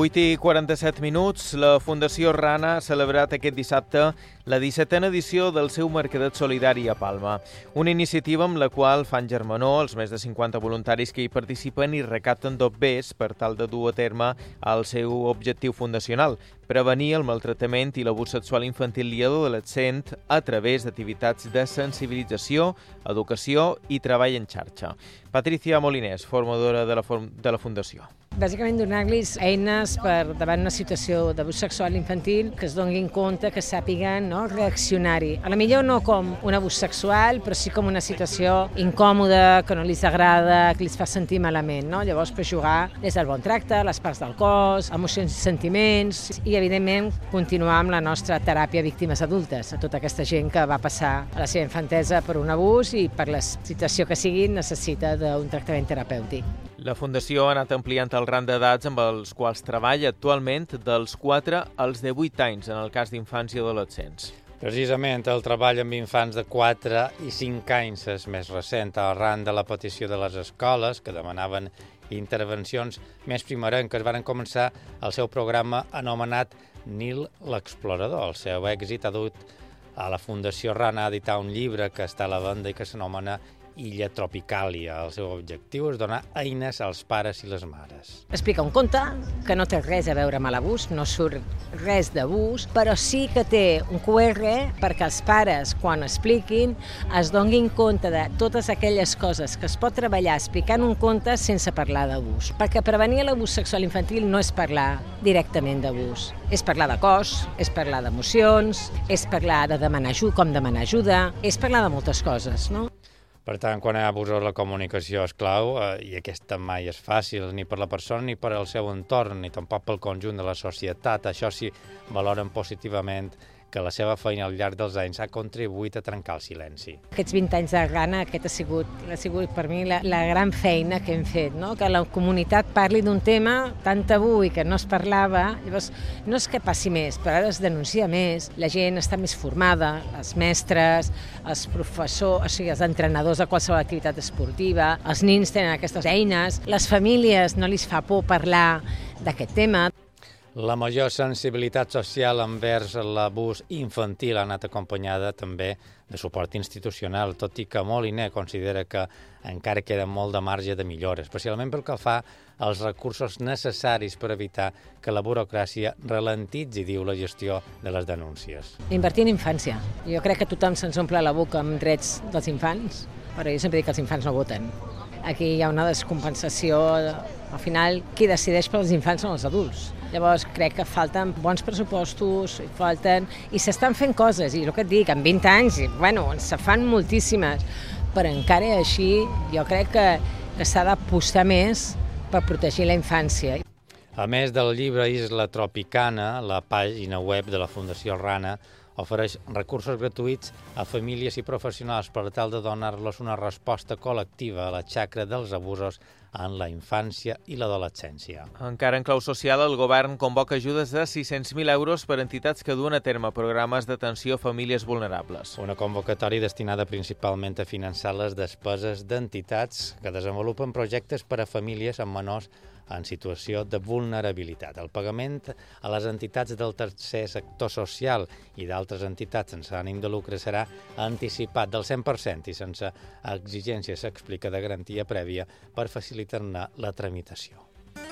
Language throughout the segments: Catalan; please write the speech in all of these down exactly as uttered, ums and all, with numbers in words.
vuit i quaranta-set minuts, la Fundació Rana ha celebrat aquest dissabte la dissetena edició del seu Mercadet Solidari a Palma, una iniciativa amb la qual fan germanor els més de cinquanta voluntaris que hi participen i recapten dobbers per tal de dur a terme el seu objectiu fundacional, prevenir el maltractament i l'abús sexual infantil i adolescent a través d'activitats de sensibilització, educació i treball en xarxa. Patricia Molinés, formadora de la, de la Fundació. Bàsicament donar-los eines per davant una situació d'abús sexual infantil que es donin compte, que sàpiguen no, reaccionar-hi. A la millor no com un abús sexual, però sí com una situació incòmoda, que no els agrada, que els fa sentir malament. No? Llavors, per jugar des del bon tracte, les parts del cos, emocions i sentiments i, evidentment, continuar amb la nostra teràpia víctimes adultes, a tota aquesta gent que va passar a la seva infantesa per un abús i per la situació que sigui necessita d'un tractament terapèutic. La Fundació ha anat ampliant el rang d'edats amb els quals treballa actualment dels quatre als divuit anys, en el cas d'infants i adolescents. Precisament el treball amb infants de quatre i cinc anys és més recent, arran de la petició de les escoles, que demanaven intervencions més primerenques. Varen començar el seu programa anomenat Nil l'Explorador. El seu èxit ha dut a la Fundació Rana a editar un llibre que està a la venda i que s'anomena Illa Tropicàlia. El seu objectiu és donar eines als pares i les mares. Explica un conte que no té res a veure amb l'abús, no surt res d'abús, però sí que té un cu erre perquè els pares, quan expliquin, es donin compte de totes aquelles coses que es pot treballar explicant un conte sense parlar d'abús. Perquè prevenir l'abús sexual infantil no és parlar directament d'abús. És parlar de cos, és parlar d'emocions, és parlar de demanar ajuda, com demanar ajuda, és parlar de moltes coses, no? Per tant, quan hi ha abusos, la comunicació és clau, eh, i aquesta mai és fàcil, ni per la persona ni per al seu entorn, ni tampoc pel conjunt de la societat. Això sí, valoren positivament que la seva feina al llarg dels anys ha contribuït a trencar el silenci. Aquests vint anys de Rana, aquest ha sigut, ha sigut per mi la, la gran feina que hem fet, no? Que la comunitat parli d'un tema tan tabú i que no es parlava. Llavors, no és que passi més, però ara es denuncia més, la gent està més formada, els mestres, els professors, o sigui, els entrenadors de qualsevol activitat esportiva, els nins tenen aquestes eines, les famílies no els fa por parlar d'aquest tema. La major sensibilitat social envers l'abús infantil ha anat acompanyada també de suport institucional, tot i que Moliner considera que encara queda molt de marge de millora, especialment pel que fa als recursos necessaris per evitar que la burocràcia ralentitzi, diu, la gestió de les denúncies. Invertir en infància. Jo crec que tothom se'ns omple la boca amb drets dels infants, però jo sempre dic que els infants no voten. Aquí hi ha una descompensació. Al final, qui decideix pels infants són els adults. Llavors, crec que falten bons pressupostos, falten... i s'estan fent coses, i el que et dic, en vint anys, i, bueno, se fan moltíssimes, però encara així jo crec que, que s'ha d'apostar més per protegir la infància. A més del llibre Isla Tropicana, la pàgina web de la Fundació Rana ofereix recursos gratuïts a famílies i professionals per tal de donar-los una resposta col·lectiva a la xacra dels abusos en la infància i l'adolescència. Encara en clau social, el govern convoca ajudes de sis-cents mil euros per a entitats que duen a terme programes d'atenció a famílies vulnerables. Una convocatòria destinada principalment a finançar les despeses d'entitats que desenvolupen projectes per a famílies amb menors en situació de vulnerabilitat. El pagament a les entitats del tercer sector social i d'altres entitats sense ànim de lucre serà anticipat del cent per cent i sense exigències, s'explica, de garantia prèvia per facilitar-ne la tramitació.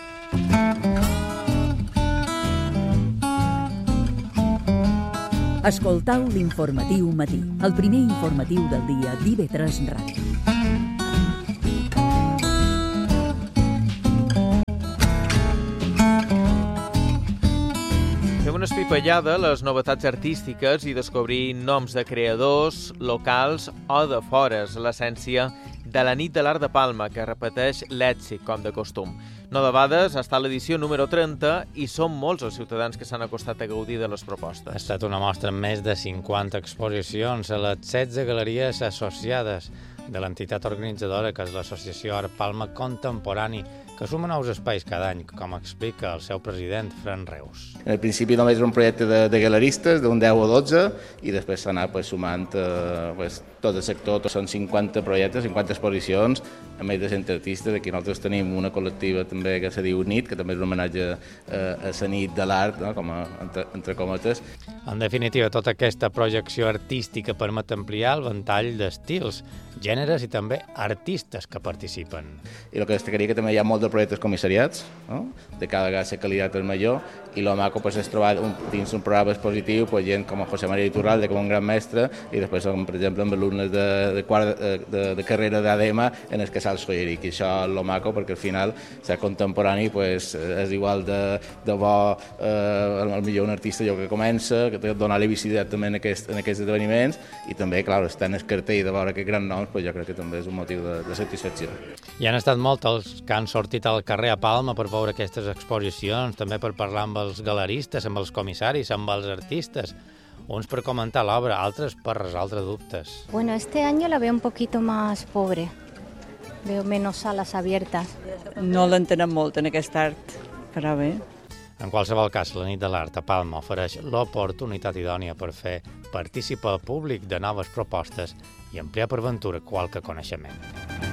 Escoltau l'informatiu matí, el primer informatiu del dia d'I V tres Ràdio. Fem una espipallada a les novetats artístiques i descobrir noms de creadors locals o de fores, l'essència de la nit de l'art de Palma, que repeteix l'èxit, com de costum. No debades, ha estat l'edició número trenta i són molts els ciutadans que s'han acostat a gaudir de les propostes. Ha estat una mostra amb més de cinquanta exposicions a les setze galeries associades de l'entitat organitzadora, que és l'Associació Art Palma Contemporani, que suma nous espais cada any, com explica el seu president, Fran Reus. En el principi només era un projecte de, de galeristes, d'un deu o dotze, i després s'ha anat pues, sumant eh, pues, tot el sector, tots són cinquanta projectes, cinquanta exposicions, a més de cent artistes. Aquí nosaltres tenim una col·lectiva també que se diu NIT, que també és un homenatge a la nit de l'art, no? Com a, entre, entre cometes. En definitiva, tota aquesta projecció artística permet ampliar el ventall d'estils, gèneres i també artistes que participen. I el que destacaria que també hi ha molts de projectes comissariats, no? De cada vegada la qualitat és millor, i lo maco pues, és trobar un, dins un programa expositiu pues, gent com José María Iturralde, com un gran mestre, i després, per exemple, amb alumnes de, de, quart, de, de carrera d'A D M en el Casals Joieric, i això és lo maco perquè al final ser contemporani pues, és igual de, de bo, eh, el millor un artista jo que comença, que té donar-li visibilitat també en, aquest, en aquests esdeveniments, i també, clar, estar en el cartell de veure aquests grans noms, pues, jo crec que també és un motiu de, de satisfacció. Hi han estat molts els que han sortit al carrer a Palma per veure aquestes exposicions, també per parlar amb els galeristes, amb els comissaris, amb els artistes, uns per comentar l'obra, altres per resoldre dubtes. Bueno, este año la veo un poquito más pobre. Veo menos salas abiertas. No l'entenem molt en aquest art, però bé. En qualsevol cas, la nit de l'art a Palma ofereix l'oportunitat idònia per fer participar al públic de noves propostes i ampliar per ventura qualque coneixement.